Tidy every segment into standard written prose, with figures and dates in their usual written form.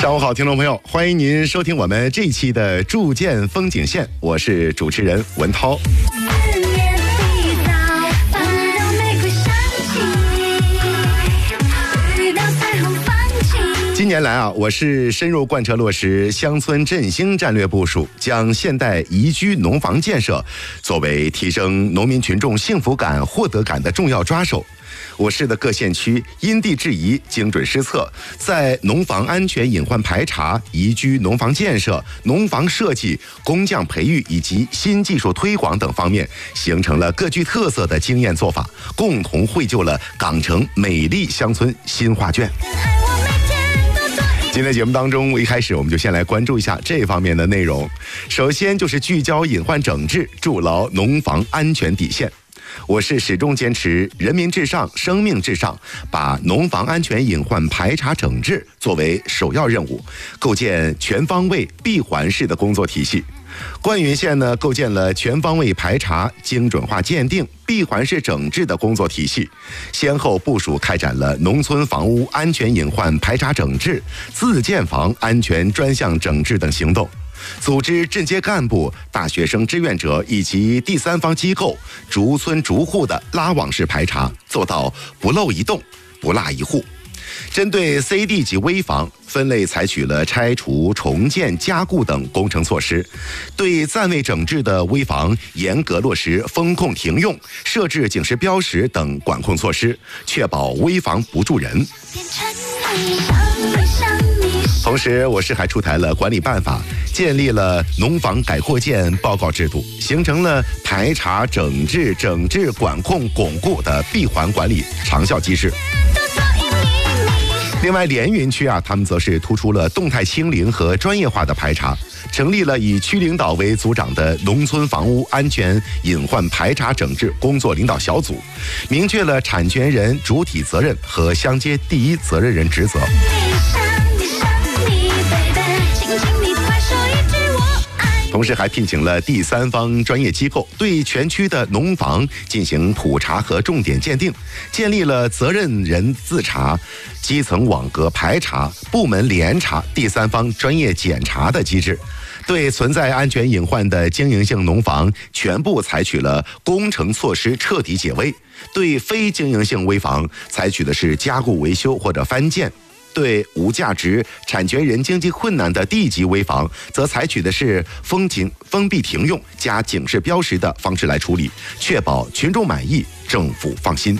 上午好，听众朋友，欢迎您收听我们这一期的筑建风景线，我是主持人文涛。近年来我是深入贯彻落实乡村振兴战略部署，将现代宜居农房建设作为提升农民群众幸福感、获得感的重要抓手。我市的各县区因地制宜、精准施策，在农房安全隐患排查、宜居农房建设、农房设计、工匠培育以及新技术推广等方面，形成了各具特色的经验做法，共同绘就了港城美丽乡村新画卷。今天节目当中，一开始我们就先来关注一下这方面的内容。首先就是聚焦隐患整治，筑牢农房安全底线。我市始终坚持人民至上、生命至上，把农房安全隐患排查整治作为首要任务，构建全方位闭环式的工作体系。灌云县呢，构建了全方位排查、精准化鉴定、闭环式整治的工作体系，先后部署开展了农村房屋安全隐患排查整治、自建房安全专项整治等行动，组织镇街干部、大学生志愿者以及第三方机构逐村逐户的拉网式排查，做到不漏一栋、不落一户。针对 CD 级危房，分类采取了拆除、重建、加固等工程措施，对暂未整治的危房严格落实风控停用、设置警示标识等管控措施，确保危房不住人。同时，我市还出台了管理办法，建立了农房改扩建报告制度，形成了排查、整治、管控、巩固的闭环管理长效机制。另外，连云区他们则是突出了动态清零和专业化的排查，成立了以区领导为组长的农村房屋安全隐患排查整治工作领导小组，明确了产权人主体责任和乡街第一责任人职责。同时还聘请了第三方专业机构，对全区的农房进行普查和重点鉴定，建立了责任人自查、基层网格排查、部门联查、第三方专业检查的机制。对存在安全隐患的经营性农房，全部采取了工程措施彻底解危；对非经营性危房，采取的是加固维修或者翻建；对无价值、产权人经济困难的地级危房，则采取的是封闭停用加警示标识的方式来处理，确保群众满意、政府放心。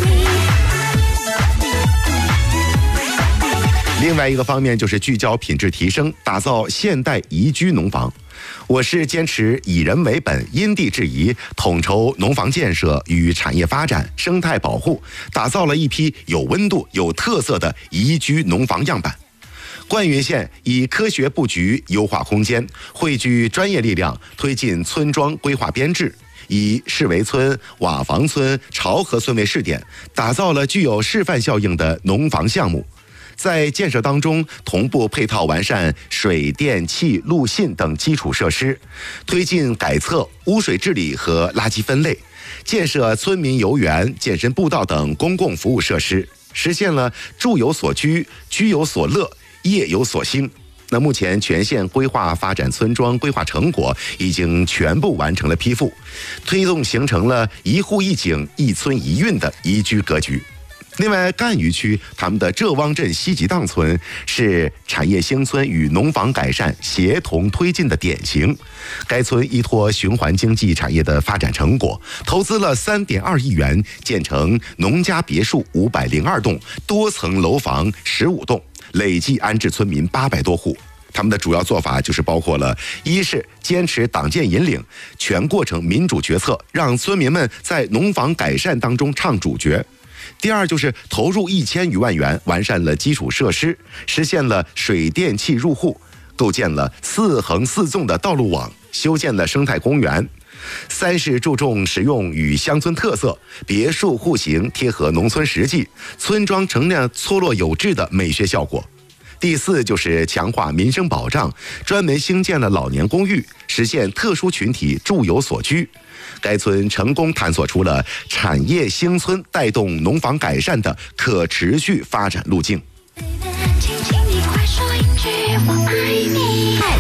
另外一个方面就是聚焦品质提升，打造现代宜居农房。我市坚持以人为本、因地制宜，统筹农房建设与产业发展、生态保护，打造了一批有温度、有特色的宜居农房样板。灌云县以科学布局优化空间，汇聚专业力量，推进村庄规划编制，以市围村、瓦房村、潮河村为试点，打造了具有示范效应的农房项目。在建设当中，同步配套完善水电气路信等基础设施，推进改测、污水治理和垃圾分类，建设村民游园、健身步道等公共服务设施，实现了住有所居、居有所乐、业有所兴。那目前全县规划发展村庄规划成果已经全部完成了批复，推动形成了一户一景、一村一运的宜居格局。另外，赣榆区他们的浙汪镇西吉荡村是产业兴村与农房改善协同推进的典型。该村依托循环经济产业的发展成果，投资了3.2亿元，建成农家别墅502栋，多层楼房15栋，累计安置村民800多户。他们的主要做法就是包括了：一是坚持党建引领，全过程民主决策，让村民们在农房改善当中唱主角；第二就是投入1000余万元，完善了基础设施，实现了水电气入户，构建了4横4纵的道路网，修建了生态公园。三是注重实用与乡村特色，别墅户型贴合农村实际，村庄呈现错落有致的美学效果。第四就是强化民生保障，专门兴建了老年公寓，实现特殊群体住有所居。该村成功探索出了产业兴村带动农房改善的可持续发展路径。请你快说一句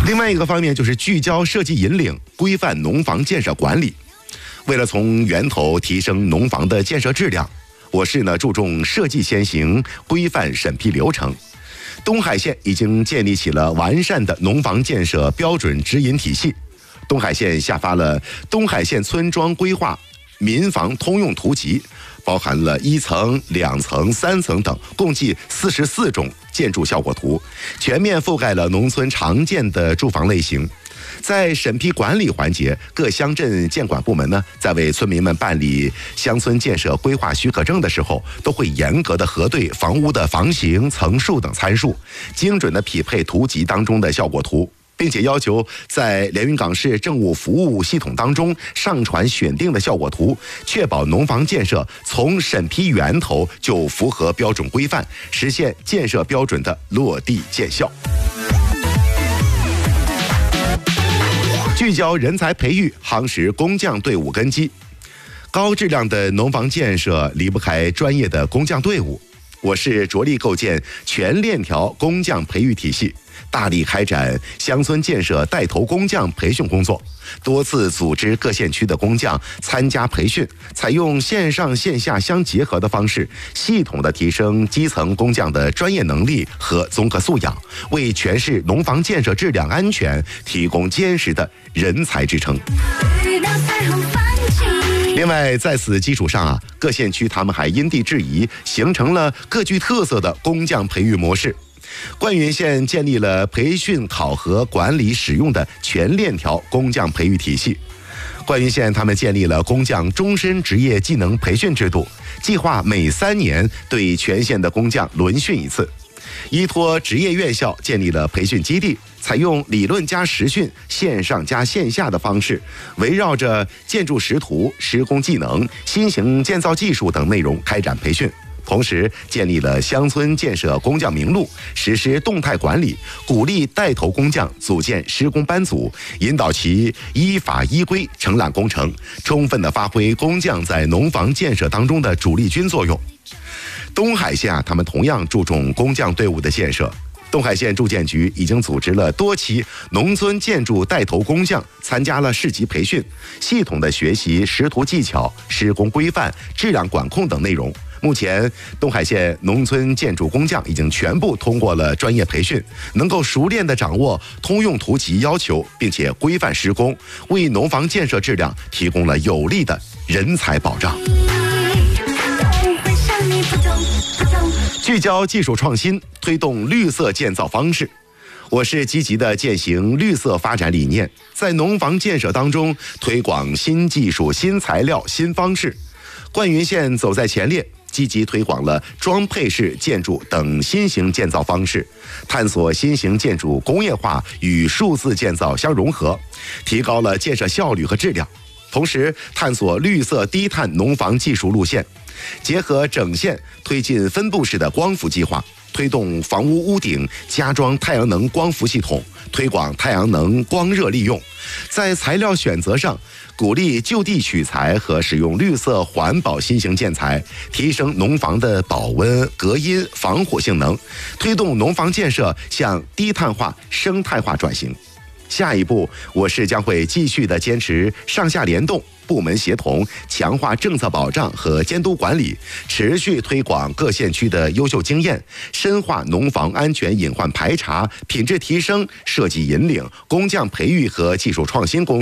另外一个方面就是聚焦设计引领，规范农房建设管理。为了从源头提升农房的建设质量，我市呢注重设计先行，规范审批流程。东海县已经建立起了完善的农房建设标准指引体系。东海县下发了《东海县村庄规划民房通用图集》，包含了1层、2层、3层等，共计44种建筑效果图，全面覆盖了农村常见的住房类型。在审批管理环节，各乡镇建管部门呢，在为村民们办理乡村建设规划许可证的时候，都会严格的核对房屋的房型、层数等参数，精准的匹配图集当中的效果图，并且要求在连云港市政务服务系统当中上传选定的效果图，确保农房建设从审批源头就符合标准规范，实现建设标准的落地见效。聚焦人才培育，夯实工匠队伍根基。高质量的农房建设离不开专业的工匠队伍。我市着力构建全链条工匠培育体系，大力开展乡村建设带头工匠培训工作，多次组织各县区的工匠参加培训，采用线上线下相结合的方式，系统的提升基层工匠的专业能力和综合素养，为全市农房建设质量安全提供坚实的人才支撑。另外，在此基础上各县区他们还因地制宜，形成了各具特色的工匠培育模式。灌云县建立了培训、考核、管理、使用的全链条工匠培育体系。灌云县他们建立了工匠终身职业技能培训制度，计划每3年对全县的工匠轮训一次。依托职业院校建立了培训基地，采用理论加实训、线上加线下的方式，围绕着建筑识图、施工技能、新型建造技术等内容开展培训。同时建立了乡村建设工匠名录，实施动态管理，鼓励带头工匠组建施工班组，引导其依法依规承揽工程，充分地发挥工匠在农房建设当中的主力军作用。东海县他们同样注重工匠队伍的建设。东海县住建局已经组织了多期农村建筑带头工匠参加了市级培训，系统的学习识图技巧、施工规范、质量管控等内容。目前，东海县农村建筑工匠已经全部通过了专业培训，能够熟练地掌握通用图集要求，并且规范施工，为农房建设质量提供了有力的人才保障。聚焦技术创新，推动绿色建造方式。我市积极地践行绿色发展理念，在农房建设当中推广新技术、新材料、新方式。灌云县走在前列，积极推广了装配式建筑等新型建造方式，探索新型建筑工业化与数字建造相融合，提高了建设效率和质量。同时，探索绿色低碳农房技术路线，结合整县推进分布式的光伏计划，推动房屋屋顶加装太阳能光伏系统，推广太阳能光热利用。在材料选择上，鼓励就地取材和使用绿色环保新型建材，提升农房的保温、隔音、防火性能，推动农房建设向低碳化、生态化转型。下一步，我市将会继续地坚持上下联动、部门协同，强化政策保障和监督管理，持续推广各县区的优秀经验，深化农房安全隐患排查、品质提升、设计引领、工匠培育和技术创新工作。